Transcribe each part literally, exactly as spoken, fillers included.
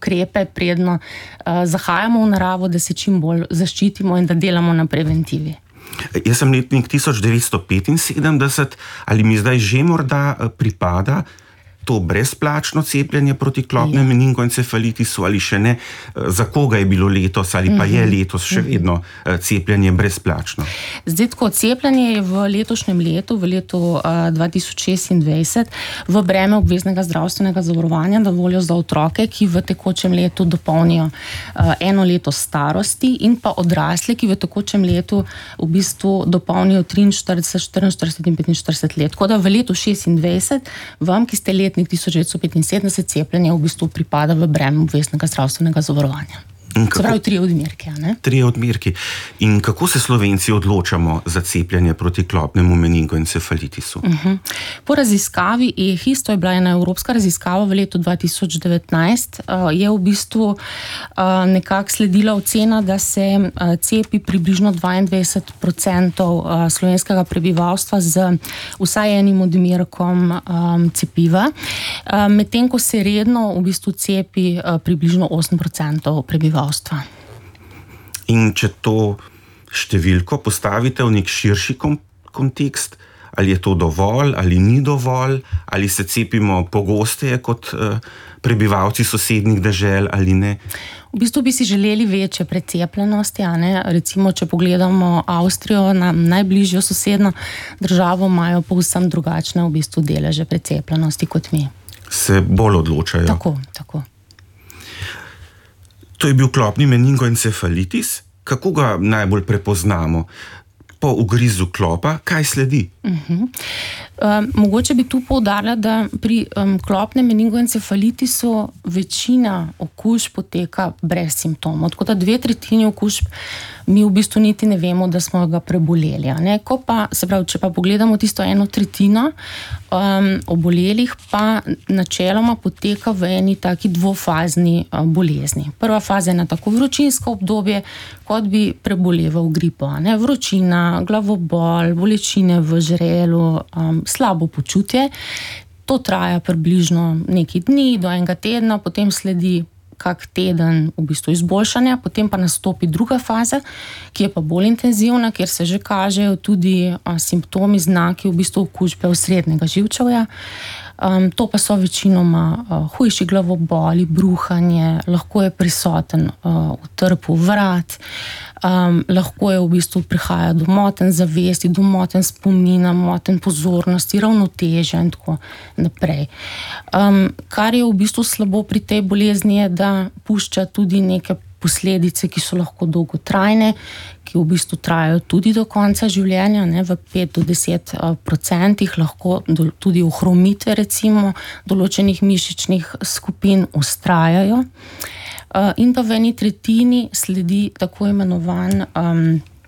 ukrepe, predno uh, zahajamo v naravo, da se čim bolj zaščitimo in da delamo na preventivi. Jaz sem letnik tisoč devetsto petinsedemdeset, ali mi zdaj že morda pripada to brezplačno cepljenje proti klopnem meningoencefalitisu ali še ne? Za koga je bilo letos ali pa je letos še vedno cepljenje brezplačno? Zdaj, tako, cepljenje je v letošnjem letu, v letu uh, dva tisoč šestindvajset, v breme obveznega zdravstvenega zavarovanja na voljo za otroke, ki v tekočem letu dopolnijo uh, eno leto starosti, in pa odrasle, ki v tekočem letu v bistvu dopolnijo triinštirideset, štiriinštirideset in petinštirideset let. Tako da v letu šestindvajset vam, ki ste let tisoč devetsto petinsedemdeset, cepljenje v bistvu pripada v breme obveznega zdravstvenega zavarovanja. Se pravi, tri odmerki, a ne? Tri odmerki. In kako se Slovenci odločamo za cepljenje proti klopnemu meningoencefalitisu? Uh-huh. Po raziskavi E H I S, to je bila ena evropska raziskava v letu dva tisoč devetnajst, uh, je v bistvu uh, nekako sledila ocena, da se uh, cepi približno dvaindvajset procentov uh, slovenskega prebivalstva z vsaj enim odmerkom um, cepiva, uh, medtem ko se redno v bistvu cepi uh, približno osem procentov prebivalstva. In če to številko postavite v nek širši kontekst, ali je to dovolj, ali ni dovolj, ali se cepimo pogosteje kot uh, prebivalci sosednjih dežel ali ne? V bistvu bi si želeli večje precepljenosti, a ne? Recimo, če pogledamo Avstrijo, na najbližjo sosedno državo, imajo povsem drugačne v bistvu deleže precepljenosti kot mi. Se bolj odločajo? Tako, tako. To je bil klopni meningoencefalitis. Kako ga najbolj prepoznamo? Po ugrizu klopa, kaj sledi? Uh-huh. Um, mogoče bi tu poudarila, da pri um, klopnem meningoencefalitisu večina okužb poteka brez simptomov. Tako da dve tretjini okužb mi v bistvu niti ne vemo, da smo ga preboleli. A ne? Ko pa, se pravi, če pa pogledamo tisto eno tretjino um, obolelih, pa načeloma poteka v eni taki dvofazni uh, bolezni. Prva faza je na tako vročinsko obdobje, kot bi preboleval gripo. A ne? Vročina, glavobol, bolečine v žrelu, um, slabo počutje. To traja približno nekaj dni do enega tedna, potem sledi kak teden v bistvu izboljšanja, potem pa nastopi druga faza, ki je pa bolj intenzivna, kjer se že kažejo tudi a, simptomi, znaki v bistvu okužbe osrednjega živčevja. Um, to pa so večinoma uh, hujši glavoboli, bruhanje, lahko je prisoten uh, utrp vrat, um, lahko je v bistvu prihaja do motenj zavesti, do motenj spomina, motenj pozornosti, ravnotežja in tako naprej. Um, kar je v bistvu slabo pri tej bolezni je, da pušča tudi neke posledice, ki so lahko dolgotrajne, ki v bistvu trajajo tudi do konca življenja, ne, v pet do deset procentih, lahko do, tudi ohromitve recimo določenih mišičnih skupin ustrajajo. Uh, in pa v eni tretjini sledi tako imenovan um,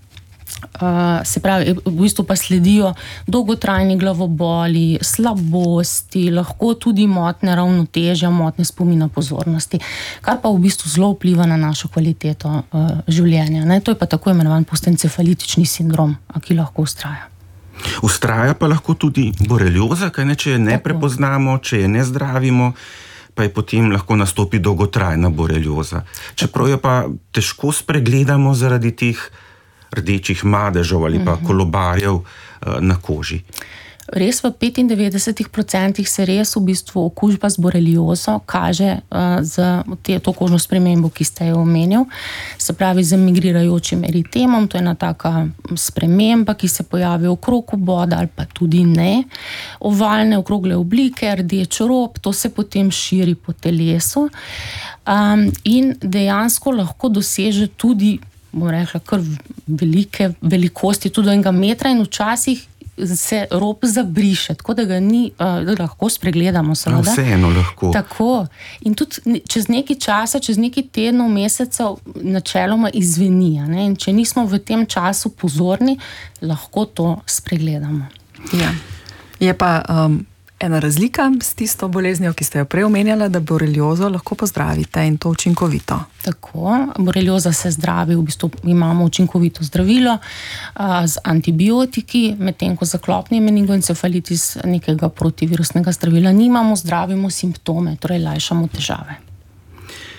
Uh, se pravi, v bistvu pa sledijo dolgotrajni glavoboli, slabosti, lahko tudi motnje ravnotežja, motnje spomina, pozornosti, kar pa v bistvu zelo vpliva na našo kvaliteto uh, življenja. Ne? To je pa tako imenovan postencefalitični sindrom, ki lahko ustraja. Ustraja pa lahko tudi borelioza, kaj ne, če je ne prepoznamo, če je ne zdravimo, pa je potem lahko nastopi dolgotrajna borelioza. Čeprav jo pa težko spregledamo zaradi teh rdečih madežev ali pa kolobarjev na koži. Res v petindevetdesetih procentih se res v bistvu okužba z boreliozo kaže uh, z te, to kožno spremembo, ki ste jo omenil, se pravi z migrirajočim eritemom. To je ena taka sprememba, ki se pojavi okrog oboda ali pa tudi ne. Ovalne okrogle oblike, rdeč rob, to se potem širi po telesu um, in dejansko lahko doseže tudi, bom rekla, kar velike velikosti, tudi enega metra, in včasih se rob zabriše, tako da ga ni, da lahko spregledamo. No, vseeno lahko. Tako. In tudi čez nekaj časa, čez nekaj tednov, mesecev načeloma izveni. Ne? In če nismo v tem času pozorni, lahko to spregledamo. Ja. Je pa um, ena razlika s tisto boleznijo, ki ste jo prej omenjala, da boreliozo lahko pozdravite in to učinkovito. Tako, borelioza se zdravi, v bistvu imamo učinkovito zdravilo a, z antibiotiki, medtem ko za klopni meningoencefalitis nekega protivirusnega zdravila nimamo, zdravimo simptome, torej lajšamo težave.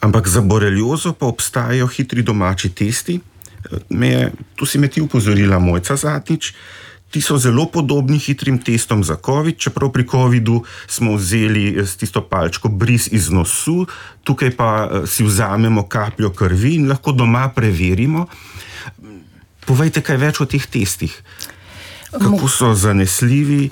Ampak za boreliozo pa obstajajo hitri domači testi. Me, tu si me ti upozorila Mojca zadnjič. Ti so zelo podobni hitrim testom za COVID, čeprav pri covidu smo vzeli s tisto palčko bris iz nosu, tukaj pa si vzamemo kapljo krvi in lahko doma preverimo. Povejte kaj več o teh testih. Kako so zanesljivi?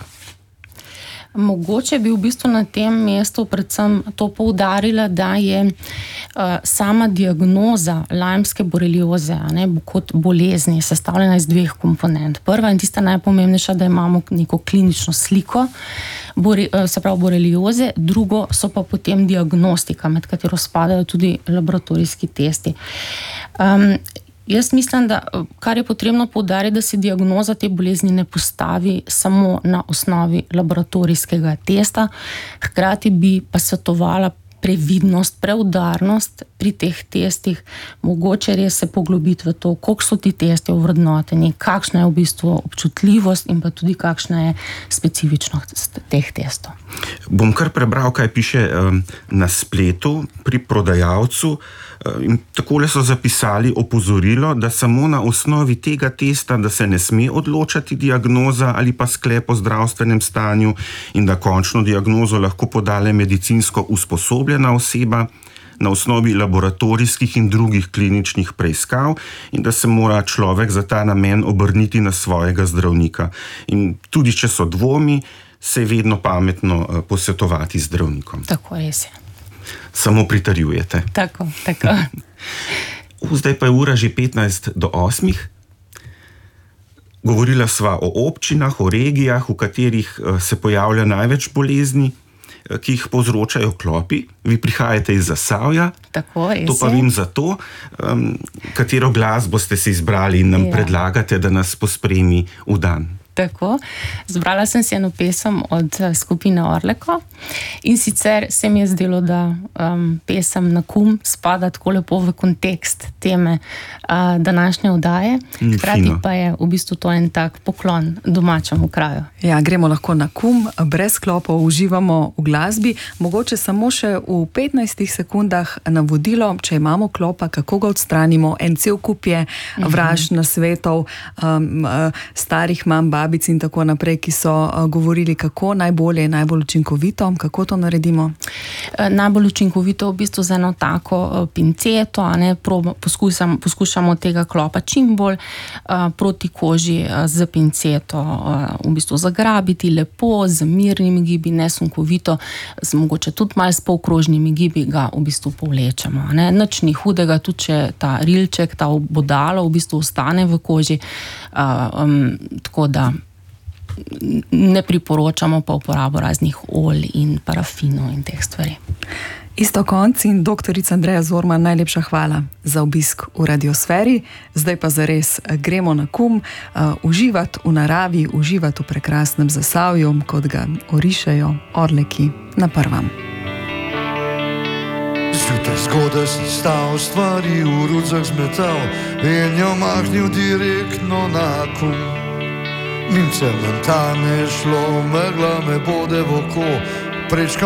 Mogoče bi v bistvu na tem mestu predvsem to poudarila, da je uh, sama diagnoza lajmske borelioze, ne, kot bolezni sestavljena iz dveh komponent. Prva in tista najpomembnejša, da imamo neko klinično sliko, bore, se pravi borelioze, drugo so pa potem diagnostika, med katero spadajo tudi laboratorijski testi. Um, Jaz mislim, da kar je potrebno poudariti, da se diagnoza te bolezni ne postavi samo na osnovi laboratorijskega testa, hkrati bi pa svetovala previdnost, preudarnost pri teh testih, mogoče res se poglobiti v to, koliko so ti testi ovrednoteni, kakšna je v bistvu občutljivost in pa tudi kakšna je specifičnost teh testov. Bom kar prebral, kaj piše um, na spletu pri prodajalcu. In takole so zapisali opozorilo, da samo na osnovi tega testa, da se ne sme odločati diagnoza ali pa sklep o zdravstvenem stanju in da končno diagnozo lahko podale medicinsko usposobljena oseba na osnovi laboratorijskih in drugih kliničnih preiskav in da se mora človek za ta namen obrniti na svojega zdravnika. In tudi če so dvomi, se je vedno pametno posvetovati z zdravnikom. Tako res je. Samo pritrjujete. Tako, tako. Zdaj pa je ura že petnajst do osmih. Govorila sva o občinah, o regijah, v katerih se pojavlja največ bolezni, ki jih povzročajo klopi. Vi prihajate iz Zasavja. Tako, res je. To pa vem zato, um, katero glasbo ste si izbrali in nam ja. predlagate, da nas pospremi v dan. Tako, zbrala sem si eno pesem od skupine Orleko in sicer se mi je zdelo, da um, pesem Na kum spada tako lepo v kontekst teme uh, današnje oddaje, hkrati pa je v bistvu to en tak poklon domačemu kraju. Ja, gremo lahko na kum, brez klopov uživamo v glasbi, mogoče samo še v petnajstih sekundah navodilo, če imamo klopa, kako ga odstranimo, en cel kup je vraž na svetov, um, starih mam, babic in tako naprej, ki so uh, govorili, kako najbolje, najbolj učinkovito, kako to naredimo? E, najbolj učinkovito v bistvu z eno tako uh, pinceto, a ne, proba, poskušam, poskušamo tega klopa čim bolj uh, proti koži uh, z pinceto uh, v bistvu zagrabiti lepo, z mirnimi gibi, nesunkovito, z mogoče tudi malo s polkrožnimi gibi ga v bistvu povlečemo. Ne. Nič ni hudega, tudi če ta rilček, ta bodalo v bistvu ostane v koži, uh, um, tako da ne priporočamo pa uporabo raznih olj in parafinov in teh stvari. Isto konc in doktorica Andreja Zorman, najlepša hvala za obisk v Radiosferi. Zdaj pa zares gremo na kum, uh, uživati v naravi, uživati v prekrasnem Zasavju, kot ga orišejo Orleki na Prvem. Zjutraj zgodaj sem stal, stvari v rucah zmetal in jo mahnil direktno na kum. Mim cementane šlo, megla me bode v oko, prečka